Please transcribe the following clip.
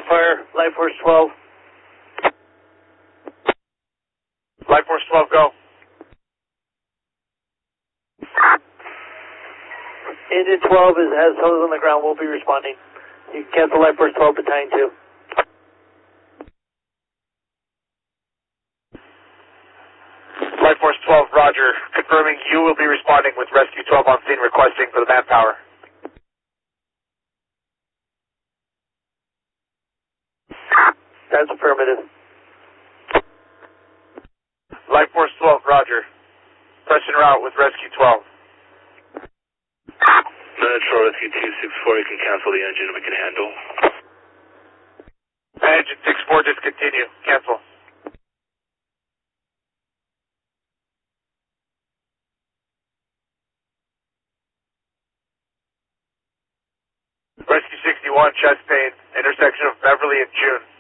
fire, Life Force 12. Life Force 12, go. Engine 12 has hose on the ground, will be responding. You can cancel Life Force 12, Battalion 2. Life Force 12, roger. Confirming you will be responding with Rescue 12 on scene requesting for the manpower. That's affirmative. Life Force 12, roger. Press en route with Rescue 12. Metro Rescue 264, you can cancel the engine, we can handle. Engine 64, discontinue. Cancel. Rescue 61, chest pain, intersection of Beverly and June.